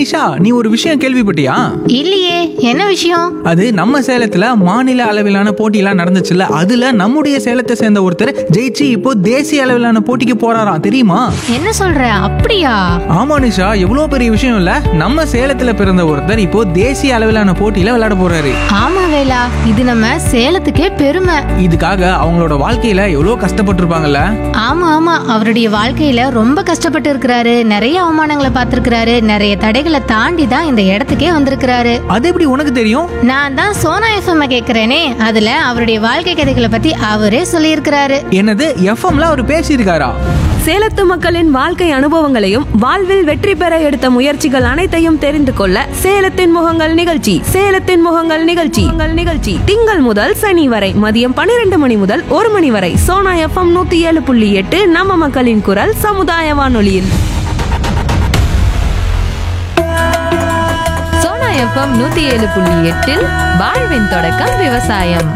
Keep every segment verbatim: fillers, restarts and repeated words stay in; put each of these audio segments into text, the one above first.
நிஷா, நீ ஒரு விஷயம் கேள்விப்பட்டியா? இல்லையே, என்ன விஷயம்? அது நம்ம சேலத்துல மாநில அளவிலான போட்டியெல்லாம் நடந்துச்சுல்ல, அதுல நம்முடைய சேலத்தை சேர்ந்த ஒருத்தர் ஜெயிச்சு இப்போ தேசிய அளவிலான போட்டிக்கு போறாராம், தெரியுமா? என்ன சொல்ற, அப்படியா? ஆமா நிஷா, எவ்வளவு பெரிய விஷயம் இல்ல. நம்ம சேலத்துல பிறந்த ஒருத்தர் இப்போ தேசிய அளவிலான போட்டியில விளையாட போறாரு. ஆமா வேலா, இது நம்ம சேலத்துக்கே பெருமை. இதுக்காக அவங்களோட வாழ்க்கையில எவ்வளவு கஷ்டப்பட்டிருப்பாங்கல்ல. ஆமா ஆமா, அவருடைய வாழ்க்கையில ரொம்ப கஷ்டப்பட்டு இருக்கிறாரு. நிறைய அவமானங்களை பார்த்திருக்கிறாரு. நிறைய தடைகளை தாண்டி தான் இந்த இடத்துக்கே வந்திருக்கிறாரு. அது எப்படி உனக்கு தெரியும்? நான் தான் சோனா எஃப்எம் கேக்குறேனே, அதுல அவருடைய வாழ்க்கை கதைகளை பத்தி அவரே சொல்லியிருக்கிறாரு. என்னது, எஃப்எம்ல அவர் பேசியிருக்காரா? சேலத்து மக்களின் வாழ்க்கை அனுபவங்களையும் வாழ்வில் வெற்றி பெற எடுத்த முயற்சிகள் அனைத்தையும் தெரிந்து கொள்ள சேலத்தின் முகங்கள் நிகழ்ச்சி சேலத்தின் முகங்கள் நிகழ்ச்சி உங்கள் நிகழ்ச்சி திங்கள் முதல் சனி வரை மதியம் பன்னிரண்டு மணி முதல் ஒரு மணி வரை சோனா எஃப்எம் நூத்தி ஏழு புள்ளி எட்டு நம்ம மக்களின் குரல் சமுதாய வானொலியில். சோனா எஃப்எம் நூத்தி ஏழு புள்ளி எட்டில் வாழ்வின் தொடக்கம் விவசாயம்.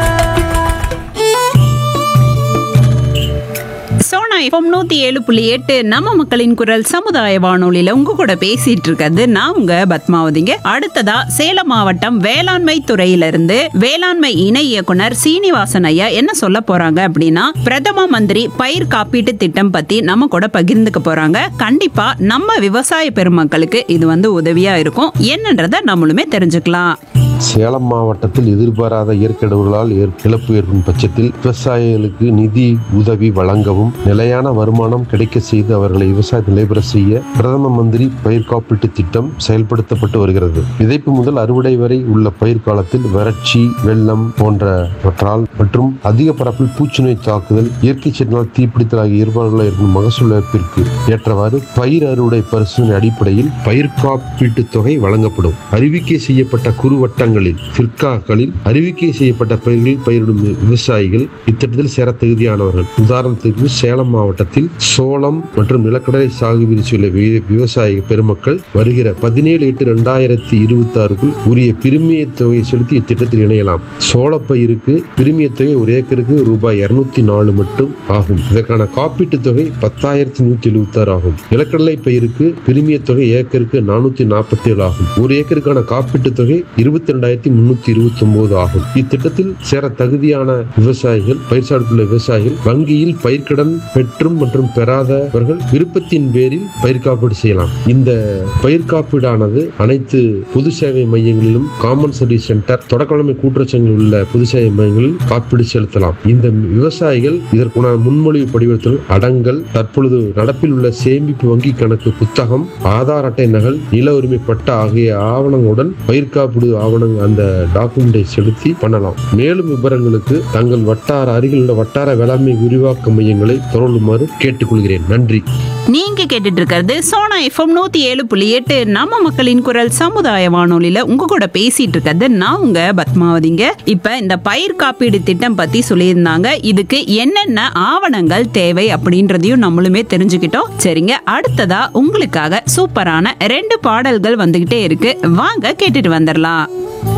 சோனா எஃப்எம் நூத்தி ஏழு புள்ளி எட்டு நம்ம மக்களின் குரல் சமுதாய வானொலியில உங்க கூட பேசிட்டு இருக்கிறது நான் உங்க பத்மாவதிங்க. அடுத்ததா சேலம் மாவட்டம் வேளாண்மை துறையிலிருந்து வேளாண்மை இணை இயக்குனர் சீனிவாசன் ஐயா என்ன சொல்ல போறாங்க அப்படின்னா, பிரதம மந்திரி பயிர் காப்பீட்டு திட்டம் பத்தி நம்ம கூட பகிர்ந்துக்க போறாங்க. கண்டிப்பா நம்ம விவசாய பெருமக்களுக்கு இது வந்து உதவியா இருக்கும். என்னன்றத நம்மளுமே தெரிஞ்சுக்கலாம். சேலம் மாவட்டத்தில் எதிர்பாராத இயற்கையால் இழப்பு ஏற்படும் பட்சத்தில் விவசாயிகளுக்கு நிதி உதவி வழங்கவும் நிலையான வருமானம் கிடைக்க செய்து அவர்களை விவசாய நிலைபெற செய்ய பிரதம மந்திரி பயிர் காப்பீட்டு திட்டம் செயல்படுத்தப்பட்டு வருகிறது. விதைப்பு முதல் அறுவடை வரை உள்ள பயிர் காலத்தில் வறட்சி, வெள்ளம் போன்றவற்றால் மற்றும் அதிக பரப்பில் பூச்சிநோய் தாக்குதல், இயற்கை சீற்றினால் தீப்பிடித்தல் ஆகிய இயல்பாளர்களால் இருக்கும் மகசூல் இழப்பிற்கு ஏற்றவாறு பயிர் அறுவடை பரிசீலனை அடிப்படையில் பயிர் காப்பீட்டு தொகை வழங்கப்படும். அறிவிக்கை செய்யப்பட்ட குறுவட்டங்கள் பிற்காக்களில் அறிவிக்கை செய்யப்பட்ட பயிர்களில் பயிரிடும் விவசாயிகள் இத்திட்டத்தில் சேர தகுதியானவர்கள். உதாரணத்திற்கு சேலம் மாவட்டத்தில் சோளம் மற்றும் நிலக்கடலை சாகுபடி செய்ய விவசாய பெருமக்கள் வருகிற பதினேழு எட்டு இரண்டாயிரத்தி இருபத்தி ஆறுக்குள் உரிய பிரிமிய தொகையை செலுத்தி இத்திட்டத்தில் இணையலாம். சோள பயிருக்கு பிரிமிய தொகை ஒரு ஏக்கருக்கு ரூபாய் இருநூத்தி நாலு மட்டும் ஆகும். இதற்கான காப்பீட்டு தொகை பத்தாயிரத்தி நூத்தி எழுபத்தி ஆறு ஆகும். நிலக்கடலை பயிருக்கு பிரிமிய தொகை ஏக்கருக்கு நானூத்தி நாற்பத்தி ஏழு ஆகும். ஒரு ஏக்கருக்கான காப்பீட்டு தொகை இருபத்தி இரண்டாயிரத்தி முன்னூத்தி இருபத்தி ஒன்பது ஆகும். இத்திட்டத்தில் சேர தகுதியான விவசாயிகள் பயிர் சார்புள்ள விவசாயிகள் வங்கியில் பயிர்க்கடன் பெற்றும் மற்றும் பெறாதவர்கள் விருப்பத்தின் பேரில் பயிர் காப்பீடு செய்யலாம். இந்த பயிர் காப்பீடானது அனைத்து பொது சேவை மையங்களிலும் காமன் சர்வீஸ் சென்டர், தொடக்கநிலை கூட்டுறச்சங்களில் உள்ள பொது சேவை மையங்களில் காப்பீடு செலுத்தலாம். இந்த விவசாயிகள் இதற்கான முன்மொழிவு படிவத்தில் அடங்கல், தற்பொழுது நடப்பில் உள்ள சேமிப்பு வங்கி கணக்கு புத்தகம், ஆதார் அட்டை நகல், நில உரிமை பட்டா ஆகிய ஆவணங்களுடன் பயிர் காப்பீடு ஆவணங்கள் அந்த டாக்குமெண்டை செலுத்தி பண்ணலாம். மேலும் விவரங்களுக்கு தங்கள் வட்டார அருகில் உள்ள வட்டார வேளாண்மை விரிவாக்க மையங்களை தொடருமாறு கேட்டுக்கொள்கிறேன். நன்றி. நீங்க கேட்டுட்டு இருக்கிறது சோனா எஃப்எம் நூத்தி ஏழு புள்ளி எட்டு நம்ம மக்களின் குரல் சமுதாய வானொலியில உங்க கூட பேசிட்டு இருக்கிறது நான் உங்க பத்மாவதிங்க. இப்ப இந்த பயிர் காப்பீடு திட்டம் பத்தி சொல்லியிருந்தாங்க. இதுக்கு என்னென்ன ஆவணங்கள் தேவை அப்படின்றதையும் நம்மளுமே தெரிஞ்சுக்கிட்டோம். சரிங்க, அடுத்ததா உங்களுக்காக சூப்பரான ரெண்டு பாடல்கள் வந்துகிட்டே இருக்கு. வாங்க கேட்டுட்டு வந்துடலாம்.